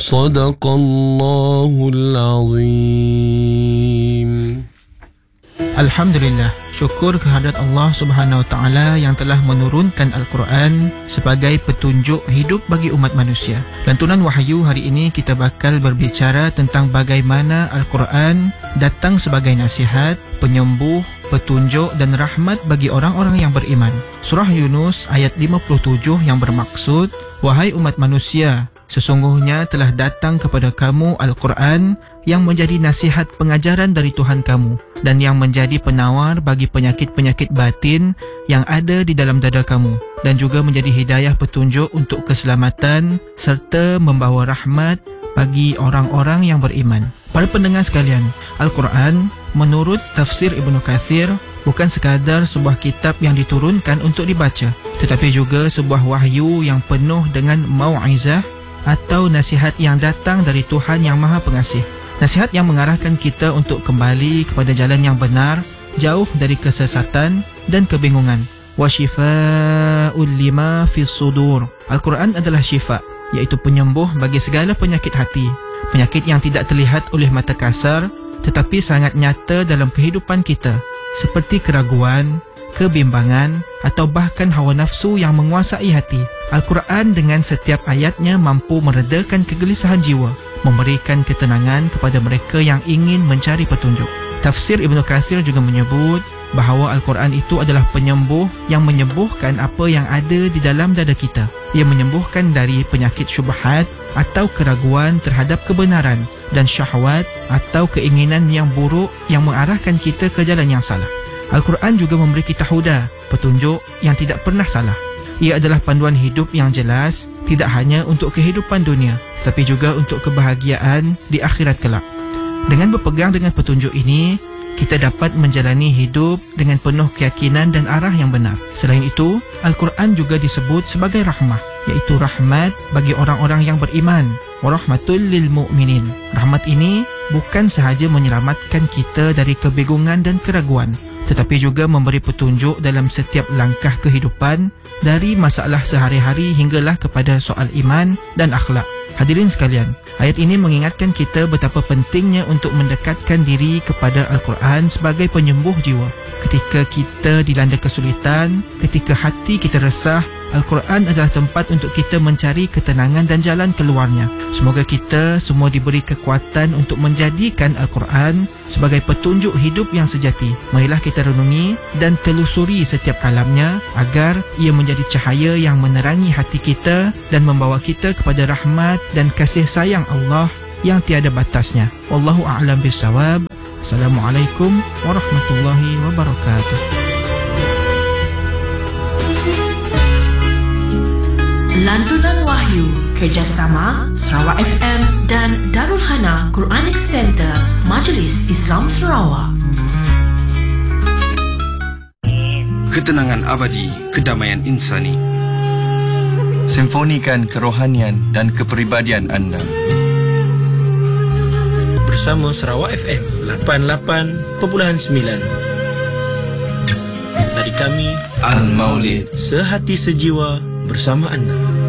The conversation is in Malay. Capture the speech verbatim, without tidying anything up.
Sadaqallahul Azim. Alhamdulillah, syukur kehadrat Allah Subhanahu Wa Taala yang telah menurunkan Al-Quran sebagai petunjuk hidup bagi umat manusia. Lantunan Wahyu hari ini kita bakal berbicara tentang bagaimana Al-Quran datang sebagai nasihat, penyembuh, petunjuk dan rahmat bagi orang-orang yang beriman. Surah Yunus ayat lima puluh tujuh yang bermaksud, "Wahai umat manusia, sesungguhnya telah datang kepada kamu Al-Quran yang menjadi nasihat pengajaran dari Tuhan kamu dan yang menjadi penawar bagi penyakit-penyakit batin yang ada di dalam dada kamu dan juga menjadi hidayah petunjuk untuk keselamatan serta membawa rahmat bagi orang-orang yang beriman." Para pendengar sekalian, Al-Quran menurut tafsir Ibnu Katsir bukan sekadar sebuah kitab yang diturunkan untuk dibaca, tetapi juga sebuah wahyu yang penuh dengan mau'izah atau nasihat yang datang dari Tuhan yang Maha Pengasih. Nasihat yang mengarahkan kita untuk kembali kepada jalan yang benar, jauh dari kesesatan dan kebingungan. Wa shifaa'ul lima fis sudur. Al-Quran adalah syifa, iaitu penyembuh bagi segala penyakit hati, penyakit yang tidak terlihat oleh mata kasar tetapi sangat nyata dalam kehidupan kita, seperti keraguan, kebimbangan atau bahkan hawa nafsu yang menguasai hati. Al-Quran dengan setiap ayatnya mampu meredakan kegelisahan jiwa, memberikan ketenangan kepada mereka yang ingin mencari petunjuk. Tafsir Ibnu Katsir juga menyebut bahawa Al-Quran itu adalah penyembuh yang menyembuhkan apa yang ada di dalam dada kita. Ia menyembuhkan dari penyakit syubhat atau keraguan terhadap kebenaran dan syahwat atau keinginan yang buruk yang mengarahkan kita ke jalan yang salah. Al-Quran juga memberi kita huda, petunjuk yang tidak pernah salah. Ia adalah panduan hidup yang jelas, tidak hanya untuk kehidupan dunia, tapi juga untuk kebahagiaan di akhirat kelak. Dengan berpegang dengan petunjuk ini, kita dapat menjalani hidup dengan penuh keyakinan dan arah yang benar. Selain itu, Al-Quran juga disebut sebagai rahmah, iaitu rahmat bagi orang-orang yang beriman. Warahmatul lil mu'minin. Rahmat ini bukan sahaja menyelamatkan kita dari kebingungan dan keraguan, tetapi juga memberi petunjuk dalam setiap langkah kehidupan, dari masalah sehari-hari hinggalah kepada soal iman dan akhlak. Hadirin sekalian, ayat ini mengingatkan kita betapa pentingnya untuk mendekatkan diri kepada Al-Quran sebagai penyembuh jiwa. Ketika kita dilanda kesulitan, ketika hati kita resah, Al-Quran adalah tempat untuk kita mencari ketenangan dan jalan keluarnya. Semoga kita semua diberi kekuatan untuk menjadikan Al-Quran sebagai petunjuk hidup yang sejati. Marilah kita renungi dan telusuri setiap kalamnya agar ia menjadi cahaya yang menerangi hati kita dan membawa kita kepada rahmat dan kasih sayang Allah yang tiada batasnya. Wallahu a'lam bissawab. Assalamualaikum warahmatullahi wabarakatuh. Lantunan Wahyu kerjasama Sarawak F M dan Darul Hana Quranic Center Majlis Islam Sarawak. Ketenangan abadi, kedamaian insani. Simfonikan kerohanian dan kepribadian anda bersama Sarawak F M lapan puluh lapan perpuluhan sembilan. Dari kami Al-Maulid, sehati sejiwa bersama anda.